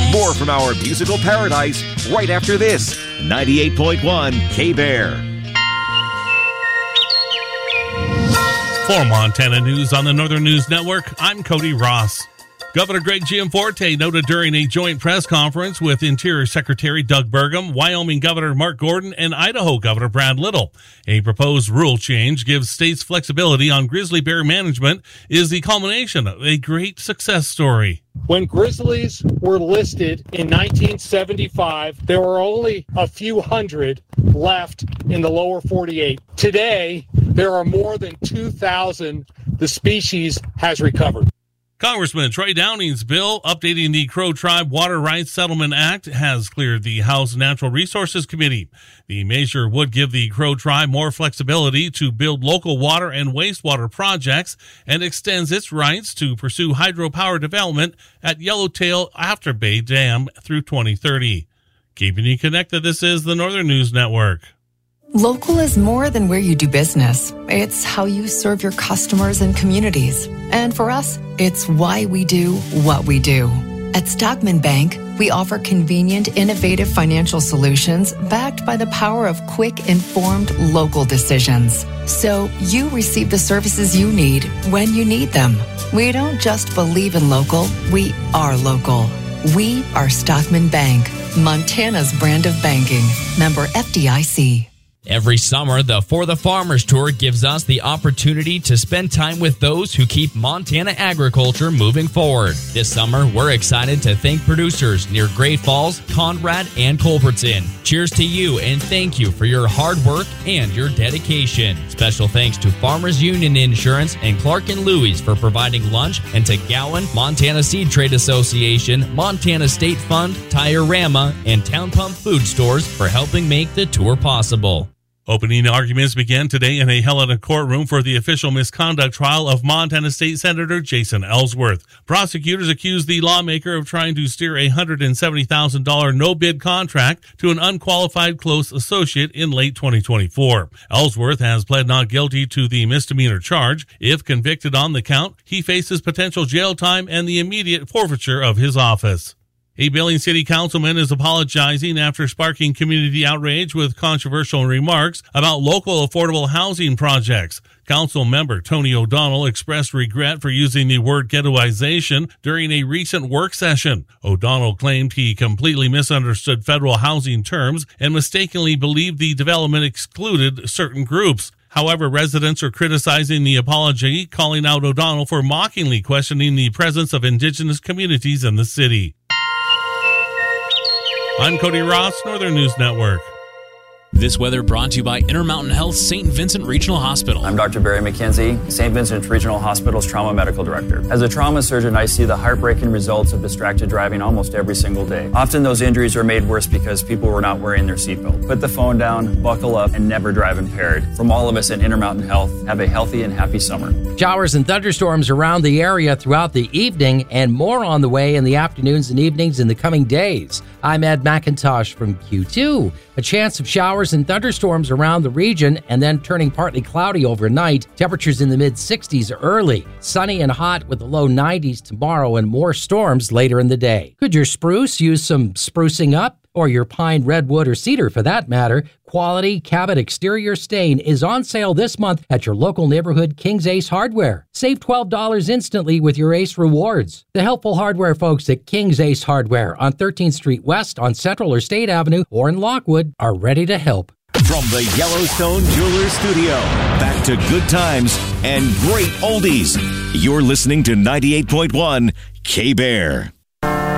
More from our musical paradise right after this. 98.1 K-Bear. For Montana News on the Northern News Network, I'm Cody Ross. Governor Greg Gianforte noted during a joint press conference with Interior Secretary Doug Burgum, Wyoming Governor Mark Gordon, and Idaho Governor Brad Little, a proposed rule change gives states flexibility on grizzly bear management is the culmination of a great success story. When grizzlies were listed in 1975, there were only a few hundred left in the lower 48. Today, there are more than 2,000 the species has recovered. Congressman Troy Downing's bill updating the Crow Tribe Water Rights Settlement Act has cleared the House Natural Resources Committee. The measure would give the Crow Tribe more flexibility to build local water and wastewater projects and extends its rights to pursue hydropower development at Yellowtail Afterbay Dam through 2030. Keeping you connected, this is the Northern News Network. Local is more than where you do business. It's how you serve your customers and communities. And for us, it's why we do what we do. At Stockman Bank, we offer convenient, innovative financial solutions backed by the power of quick, informed local decisions. So you receive the services you need when you need them. We don't just believe in local, we are local. We are Stockman Bank, Montana's brand of banking. Member FDIC. Every summer, the For the Farmers Tour gives us the opportunity to spend time with those who keep Montana agriculture moving forward. This summer, we're excited to thank producers near Great Falls, Conrad, and Culbertson. Cheers to you and thank you for your hard work and your dedication. Special thanks to Farmers Union Insurance and Clark & Lewis for providing lunch, and to Gowan, Montana Seed Trade Association, Montana State Fund, Tire-Rama, and Town Pump Food Stores for helping make the tour possible. Opening arguments began today in a Helena courtroom for the official misconduct trial of Montana State Senator Jason Ellsworth. Prosecutors accused the lawmaker of trying to steer a $170,000 no-bid contract to an unqualified close associate in late 2024. Ellsworth has pled not guilty to the misdemeanor charge. If convicted on the count, he faces potential jail time and the immediate forfeiture of his office. A Billings City councilman is apologizing after sparking community outrage with controversial remarks about local affordable housing projects. Council member Tony O'Donnell expressed regret for using the word ghettoization during a recent work session. O'Donnell claimed he completely misunderstood federal housing terms and mistakenly believed the development excluded certain groups. However, residents are criticizing the apology, calling out O'Donnell for mockingly questioning the presence of indigenous communities in the city. I'm Cody Ross, Northern News Network. This weather brought to you by Intermountain Health St. Vincent Regional Hospital. I'm Dr. Barry McKenzie, St. Vincent Regional Hospital's Trauma Medical Director. As a trauma surgeon, I see the heartbreaking results of distracted driving almost every single day. Often those injuries are made worse because people were not wearing their seatbelt. Put the phone down, buckle up, and never drive impaired. From all of us at Intermountain Health, have a healthy and happy summer. Showers and thunderstorms around the area throughout the evening, and more on the way in the afternoons and evenings in the coming days. I'm Ed McIntosh from Q2. A chance of showers and thunderstorms around the region, and then turning partly cloudy overnight. Temperatures in the mid-60s early. Sunny and hot with the low 90s tomorrow, and more storms later in the day. Could your spruce use some sprucing up? Or your pine, redwood, or cedar for that matter? Quality Cabot exterior stain is on sale this month at your local neighborhood King's Ace Hardware. Save $12 instantly with your Ace Rewards. The helpful hardware folks at King's Ace Hardware on 13th Street West on Central or State Avenue or in Lockwood are ready to help. From the Yellowstone Jewelers Studio, back to good times and great oldies. You're listening to 98.1 K-Bear.